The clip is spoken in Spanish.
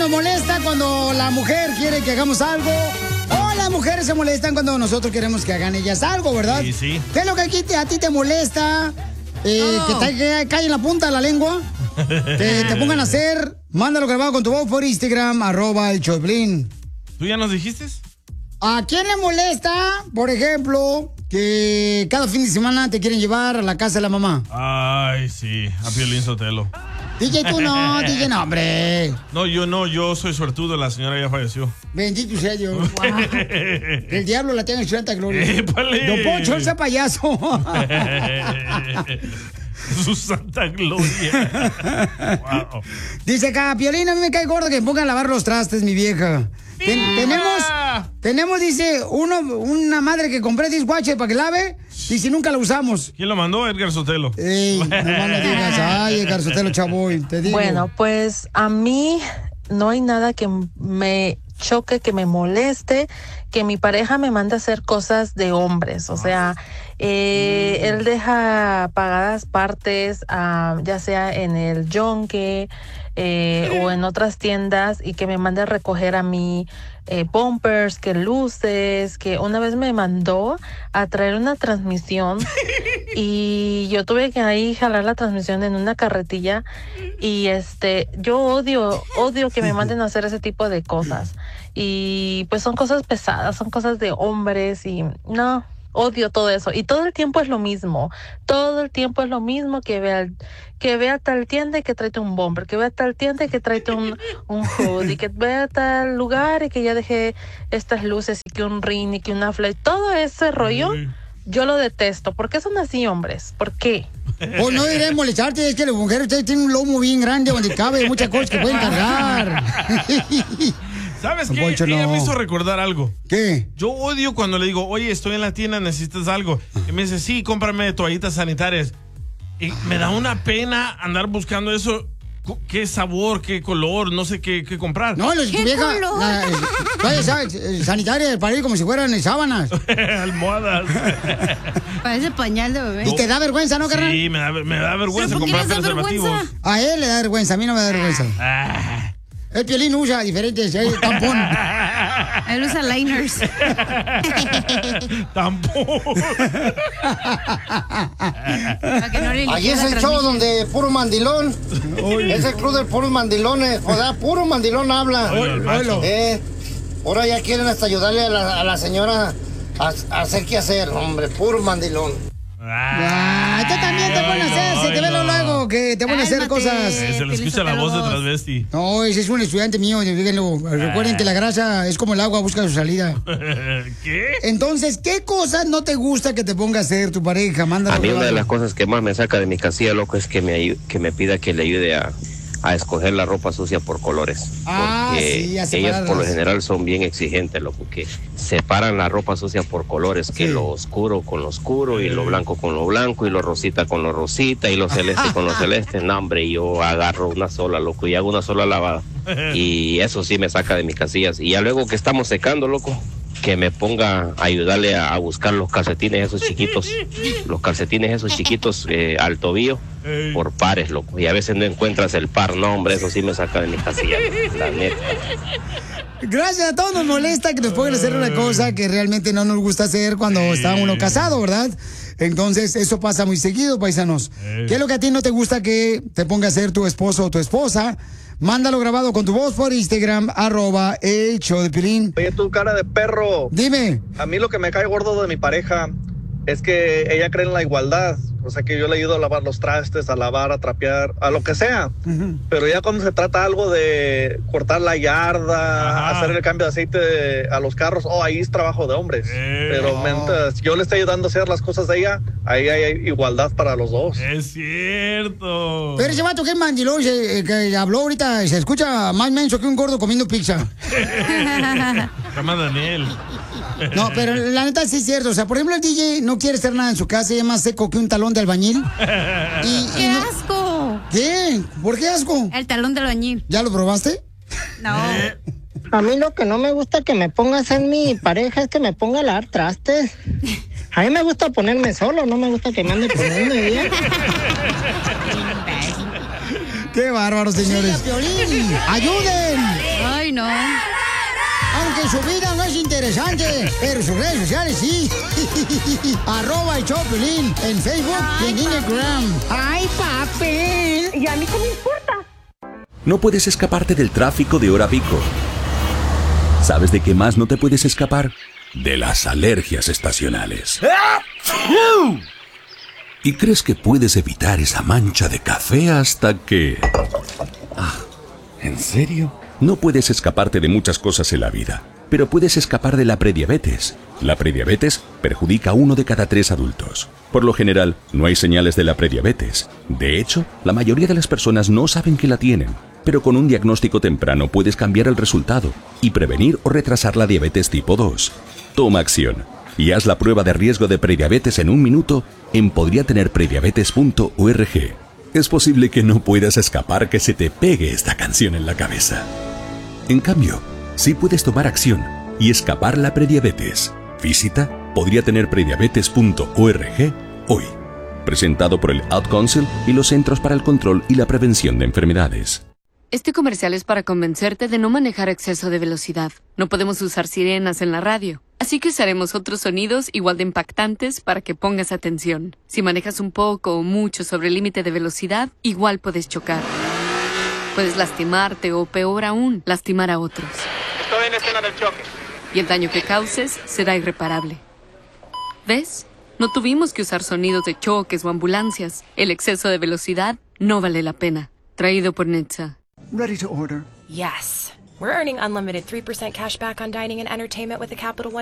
nos molesta cuando la mujer quiere que hagamos algo. O las mujeres se molestan cuando nosotros queremos que hagan ellas algo, ¿verdad? Sí, sí. ¿Qué es lo que aquí a ti te molesta? Que te cae en la punta de la lengua. Que te pongan a hacer. Mándalo grabado con tu voz por Instagram, @elchoplin. ¿Tú ya nos dijiste? ¿A quién le molesta, por ejemplo, que cada fin de semana te quieren llevar a la casa de la mamá? Ay, sí, a Piolín Sotelo. DJ, tú no, DJ, no, hombre. No, yo soy suertudo, la señora ya falleció. Bendito sea Dios. Wow. El diablo la tenga en su santa gloria. ¡Épale! Don Poncho, ese payaso. Su santa gloria. Wow. Dice acá, Piolín, a mí me cae gordo que me pongan a lavar los trastes, mi vieja. Tenemos, dice, una madre que compré dishwasher para que lave y si nunca la usamos. ¿Quién lo mandó? Edgar Sotelo. Ey, no lo digas. Ay, Edgar Sotelo, chavoy, te digo. Bueno, pues a mí no hay nada que me choque, que me moleste, que mi pareja me mande a hacer cosas de hombres. O sea, él deja pagadas partes, ya sea en el Yonke o en otras tiendas, y que me mande a recoger a mí bumpers, que luces, que una vez me mandó a traer una transmisión y yo tuve que ahí jalar la transmisión en una carretilla y yo odio que me manden a hacer ese tipo de cosas, y pues son cosas pesadas, son cosas de hombres y no. Odio todo eso. Y todo el tiempo es lo mismo. Todo el tiempo es lo mismo, que vea tal tienda y que tráete un bumper, que vea tal tienda y que tráete un hood, y que vea tal lugar y que ya dejé estas luces y que un ring y que una flash. Todo ese rollo, yo lo detesto. ¿Por qué son así, hombres? ¿Por qué? Pues no diré molestarte, es que las mujeres, ustedes tienen un lomo bien grande donde cabe muchas cosas que pueden cargar. ¿Sabes qué? Ella me hizo recordar algo. ¿Qué? Yo odio cuando le digo, oye, estoy en la tienda, ¿necesitas algo? Y me dice, sí, cómprame toallitas sanitarias. Y me da una pena andar buscando eso. ¿Qué sabor, qué color? No sé qué comprar. No, los vieja, sanitarias para ir como si fueran sábanas. Almohadas. Parece pañal de bebé. Y te da vergüenza, ¿no, carnal? Sí, me da vergüenza comprar preservativos. A él le da vergüenza, a mí no me da vergüenza. El Piolín usa diferentes, tampón. Él usa liners. Tampón. Aquí es el show donde puro mandilón. Es el club de puros mandilones. O sea, puro mandilón habla. Ahora ya quieren hasta ayudarle a la señora a hacer qué hacer, hombre. Puro mandilón. Tú también te pones a hacer, se te ve luego que te ponen a hacer cosas. Se le escucha la voz de transvesti. No, ese es un estudiante mío, díganlo. Recuerden que la grasa es como el agua, busca su salida. ¿Qué? Entonces, ¿qué cosas no te gusta que te ponga a hacer tu pareja? Mándalo. A mí una de las cosas que más me saca de mi casilla, loco, es que me pida que le ayude a escoger la ropa sucia por colores. Porque ellas por lo general son bien exigentes, loco, que separan la ropa sucia por colores, que lo oscuro con lo oscuro, y lo blanco con lo blanco, y lo rosita con lo rosita, y lo celeste con lo celeste. No, hombre, yo agarro una sola, loco, y hago una sola lavada. Y eso sí me saca de mis casillas. Y ya luego que estamos secando, loco, que me ponga a ayudarle a buscar los calcetines esos chiquitos, al tobillo, por pares, loco. Y a veces no encuentras el par, no, hombre, eso sí me saca de mi casilla, la neta. Gracias, a todos nos molesta que nos pongan a hacer una cosa que realmente no nos gusta hacer cuando está uno casado, ¿verdad? Entonces, eso pasa muy seguido, paisanos. ¿Qué es lo que a ti no te gusta que te ponga a hacer tu esposo o tu esposa? Mándalo grabado con tu voz por Instagram, @el show de Piolín. Oye, tu cara de perro. Dime. A mí lo que me cae gordo de mi pareja es que ella cree en la igualdad. O sea, que yo le ayudo a lavar los trastes, a lavar, a trapear, a lo que sea. Pero ya cuando se trata algo de cortar la yarda, hacer el cambio de aceite a los carros, ahí es trabajo de hombres. Pero mientras yo le estoy ayudando a hacer las cosas de ella, ahí hay igualdad para los dos. Es cierto. Pero ese vato que es mandilón, que habló ahorita, se escucha más menso que un gordo comiendo pizza. Se llama Daniel. No, pero la neta sí es cierto. O sea, por ejemplo, el DJ no quiere hacer nada en su casa y es más seco que un talón de albañil. ¡Qué asco! ¿Qué? ¿Por qué asco? El talón de albañil. ¿Ya lo probaste? No. A mí lo que no me gusta que me pongas en mi pareja es que me ponga a lavar trastes. A mí me gusta ponerme solo, no me gusta que me ande poniendo bien. Qué bárbaro, señores. ¡Ayuden! Ay, no. Aunque su vida no es interesante, pero sus redes sociales sí. @ el show de Piolín en Facebook y en Instagram. ¡Ay, papel! ¿Y a mí qué me importa? No puedes escaparte del tráfico de hora pico. ¿Sabes de qué más no te puedes escapar? De las alergias estacionales. Y crees que puedes evitar esa mancha de café hasta que... ¿En serio? No puedes escaparte de muchas cosas en la vida, pero puedes escapar de la prediabetes. La prediabetes perjudica a 1 de cada 3 adultos. Por lo general, no hay señales de la prediabetes. De hecho, la mayoría de las personas no saben que la tienen. Pero con un diagnóstico temprano puedes cambiar el resultado y prevenir o retrasar la diabetes tipo 2. Toma acción y haz la prueba de riesgo de prediabetes en 1 minuto en podriatenerprediabetes.org. Es posible que no puedas escapar que se te pegue esta canción en la cabeza. En cambio, sí puedes tomar acción y escapar la prediabetes. Visita podriatenerprediabetes.org hoy. Presentado por el Ad Council y los Centros para el Control y la Prevención de Enfermedades. Este comercial es para convencerte de no manejar a exceso de velocidad. No podemos usar sirenas en la radio, así que usaremos otros sonidos igual de impactantes para que pongas atención. Si manejas un poco o mucho sobre el límite de velocidad, igual puedes chocar. Puedes lastimarte o, peor aún, lastimar a otros. Estoy en la escena del choque. Y el daño que causes será irreparable. ¿Ves? No tuvimos que usar sonidos de choques o ambulancias. El exceso de velocidad no vale la pena. Traído por NHTSA. Ready to order. Yes. We're earning unlimited 3% cash back on dining and entertainment with the Capital One